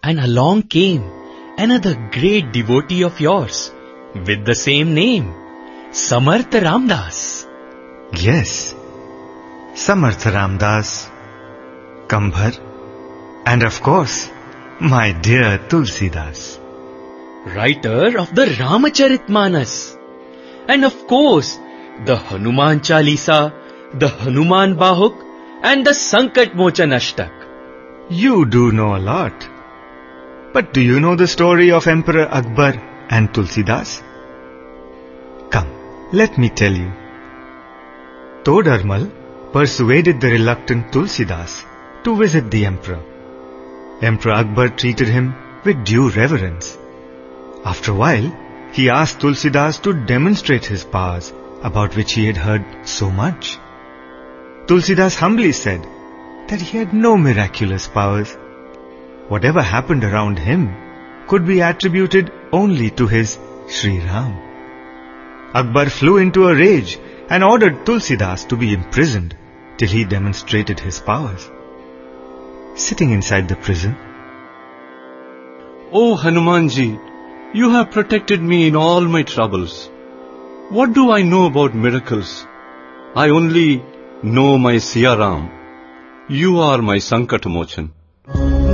And along came another great devotee of yours with the same name, Samarth Ramdas. Yes, Samarth Ramdas, Kambhar, and of course, my dear Tulsidas. Writer of the Ramacharitmanas. And of course, the Hanuman Chalisa, the Hanuman Bahuk, and the Sankat Mochan Ashtak. You do know a lot. But do you know the story of Emperor Akbar and Tulsidas? Come, let me tell you. Todarmal persuaded the reluctant Tulsidas to visit the emperor. Emperor Akbar treated him with due reverence. After a while, he asked Tulsidas to demonstrate his powers, about which he had heard so much. Tulsidas humbly said that he had no miraculous powers. Whatever happened around him could be attributed only to his Sri Ram. Akbar flew into a rage and ordered Tulsidas to be imprisoned till he demonstrated his powers. Sitting inside the prison, "O Hanumanji, you have protected me in all my troubles. What do I know about miracles? I only know my Siya Ram. You are my Sankat Mochan.